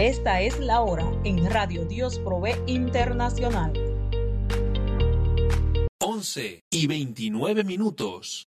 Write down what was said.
Esta es la hora en Radio Dios Provee Internacional. 11:29.